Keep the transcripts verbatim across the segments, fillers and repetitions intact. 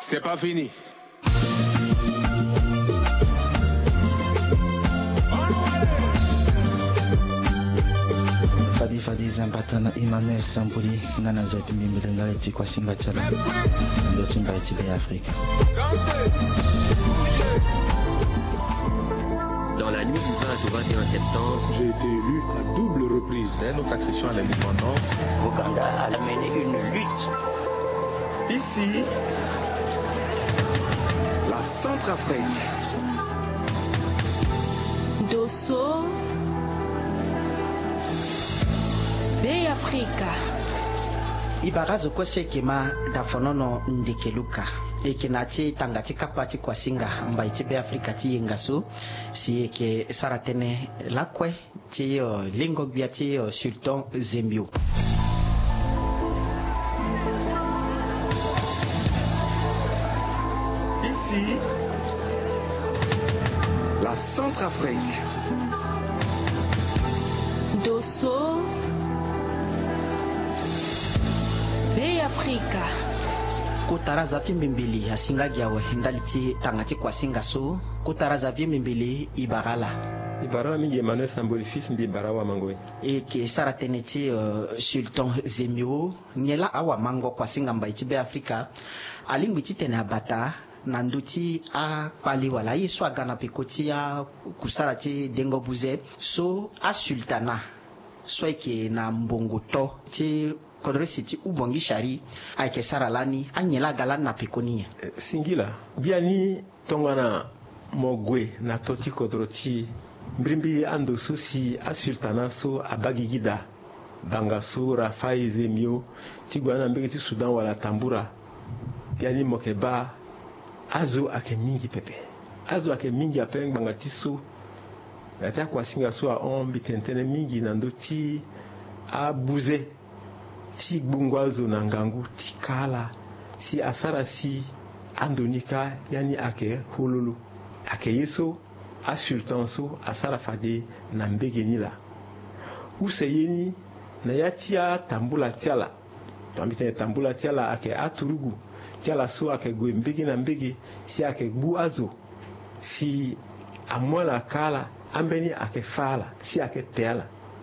C'est pas fini. Fadi Fadi Zambatana Emmanuel Sambuli ngana zapi mbele ngale tikwa singa chala ndio timba ya Afrique. Dans la nuit du vingt au vingt et un septembre, j'ai été élu à double reprise. Dès notre accession à l'indépendance, Ouganda a mené une lutte. Ici, la Centrafrique. Dosso, Bay Africa. Ibarazo kwese kema dafonono ndekeluka ekenati tangati kapati kwa singa mbaiti Bay Africa ti yengaso si eke saratene lakwe ti uh, lingo biati uh, Sultan Zembio. Ici, la Centrafrique. Dosso, Bay Africa. Kutaraza pimbimbili asinga giawe ndaliti tangati kwa singa so kutaraza pimbimbili ibarala ibarala mingi Emmanuel Samboli fils ndi barawa mangoe e ke saratene ti uh, Sultan Zembio nyela awa mango kwa singa mbaiti Bay Africa alingwi ti tene abata na nduti a pali wala yiso agana pikoti ya kusala ti dengo buze so a sultana so eke na mbongoto ti kodresi ti ubongi shari ayeke sara lani anyela gala na pikoni e, singila biani tongana mogwe na toti kodro ti mbrimbi ando so si a sultana so abagigida banga so Rafai Zemio ti gwana mbege ti Sudan wala tambura biani mokeba azo ake mingi pepe azo ake mingi ape ngbanga ti so na ti akua singa so aombi tentene mingi na ndö ti abuze ti gbungu azo na ngangu ti kala si asara si andonika yani ake hololo ake ye so asultan so asara fade na mbege ni la use ye ni na ya ti atambula ti ala toambi tene tambula ti ala ake aturugu ti ala so ake gue mbege na mbege si ake gbu azo si amwala kala ambeni ake fala si ake teala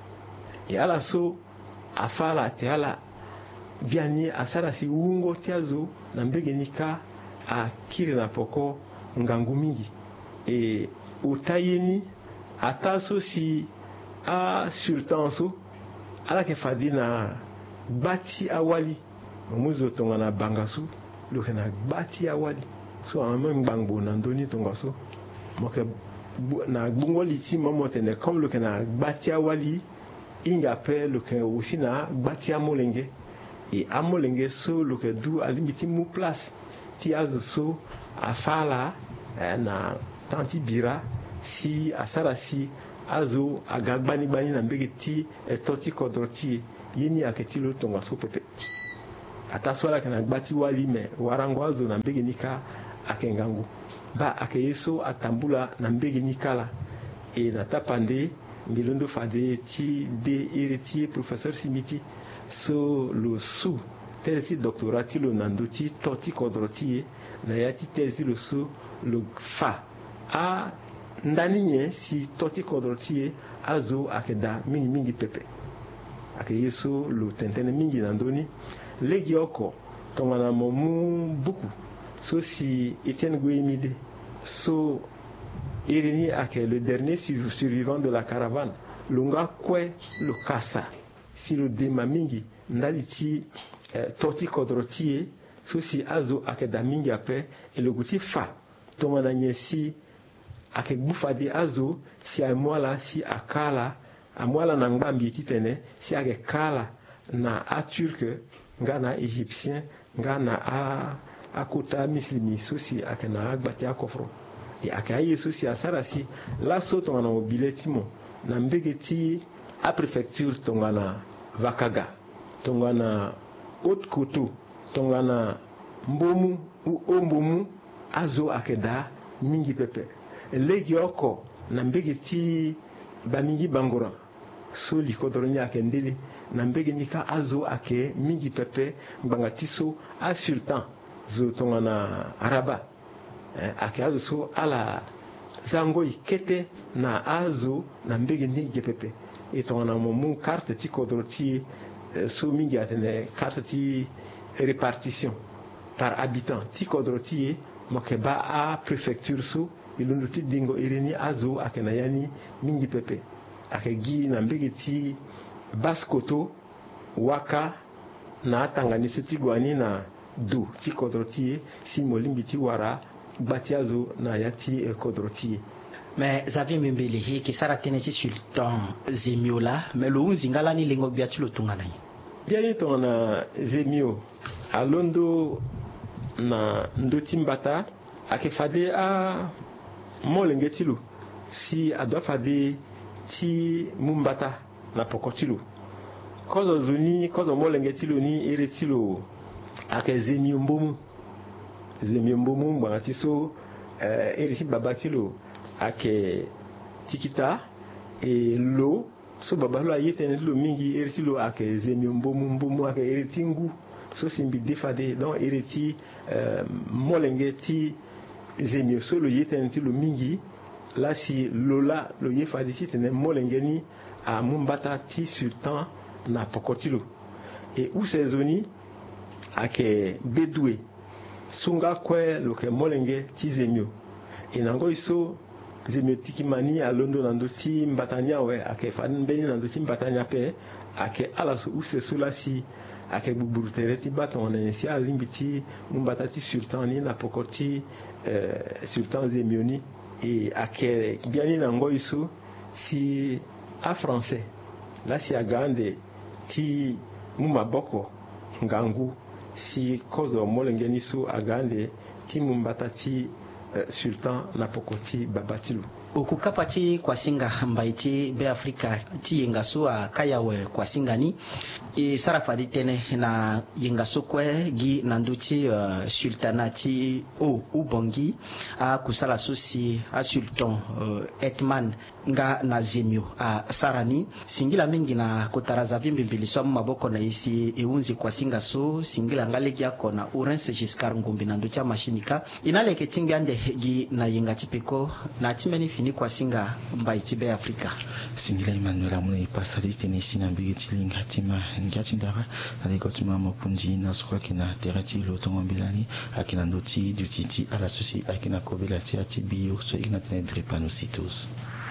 e ala so afala teala biani asara si ungo ti azo na mbege ni ka akiri na poko ngangu mingi e utayeni ata so si a sultan so ala ke fadi na bati awali muzo tonga na bangasu loke na bati awali so amame mbangbo na ndoni tonga so moke na gbungoli ti momote ne comme loke na bati awali inga pe loke aussi na bati amolenge e amolenge so loke du alimiti mu place ti azo so afala eh, na tanti bira si asara si azo agagbani bani na mbege ti e toti kodro ti yini aketi lo tonga so pepe ata so ala kana gbati wali me warango azo na mbege nika akengangu ba ake yeso atambula na mbege nikala e na tapande milondo fade ti de iriti professeur simiti so lo su tesi doctorat ti lo nando ti toti kodro ti na ya ti tesi lo su lo fa a ndani nye si toti kodro ti azo ake da mingi mingi pepe ake yeso lo tentene mingi nandoni legi oko tongana momu buku so si Etienne Gouemide so irini ake le dernier survivant de la caravane lunga kwe lo kasa si lo dema mingi ndali ti eh, toti kodro ti so si azo ake da mingi ape e lo guti fa tongana nye si ake gbufa de azo si amwala si akala amwala na ngbambi ti tene si ake kala na a turque nga na égyptien nga na a akota mislimi so si ake na agbati akofro e ake aye so si asara si la so tongana mobile ti mo na mbege ti a préfecture tongana Vakaga tongana Haute-Koto tongana Mbomu u Ombomu azo ake da mingi pepe legi oko na mbege ti bamingi bangora so likodro ni ake ndele na mbege nika azo ake mingi pepe mbanga ti so a sultan zo tongana araba eh, ake azo so ala zangoi kete na azo na mbegi ni jepepe e tongana mo mun carte ti kodro ti eh, so mingi atene carte ti répartition par habitant ti kodro ti mo ke ba a préfecture so ilundu ti dingo irini azo ake na yani mingi pepe ake gi na mbegi ti baskoto waka na tangani so ti gwani na du ti kodro ti si molimbi ti wara batiazo na yati e kodro ti. Mais Xavier Mbembele hiki sara tene ti sultan Zemio la mais lo unzingala ni lengo bia ti lo tungana yi bia ni tongana Zemio alondo na ndoti mbata ake fade a molenge ti lo si adwa fade ti mumbata na poko ti lo kozo zuni kozo molenge ti lo ni ere ti lo ake Zemio mbomu Zemio mbomu mbana ti so eh, ere ti baba ti lo ake tikita e lo so baba lo ayete lo mingi ere ti lo ake Zemio mbomu mbomu ake ere ti ngu so simbi defade donc ere ti euh, molenge ti Zemio so lo yete ti lo mingi la si lola lo ye fadi ti tene molenge ni a mumbata ti sultan na pokotilo e u sezoni ake bedue sunga kwe lo ke molenge ti Zemio e nango iso Zemio tikimani alondo nando ti mbatania we ake fadin beni nando ti mbatania pe ake ala so u se sola si ake buburu tere ti baton na si alimbi ti mumbata ti sultan ni na pokoti eh, sultan Zemio ni e ake biani nango iso si a français la si agande ti mumaboko ngangu si kozo molenge ni so agande ti mumbata ti uh, sultan na pokoti babatilo okukapa ti kuasinga mbai ti be afrika ti yenga so akaya we kuasinga ni e sara fadi tene na yenga so kue gi na ndu ti uh, sultana ti o ubongi a kusala so si a sultan uh, etman nga na Zemio a sara ni singila mingi na kotara Xavier Mbembele so maboko na isi e unzi kuasinga so singila ngale gi akona Orense Giscard Ngombe na ndu ti mashinika inaleke tingi ande gi na yenga ti peko na timeni ni kwa singa mbai ti be Afrika singila Emmanuel amuna ipasali tene sina mbigi ti linga tima ngati ndara ale ko tuma mopunji na sokwa kina terati lo tongo bilani akina ndoti duti ti ala sosi akina kobela ti ati bio so igna tene drepano sitos.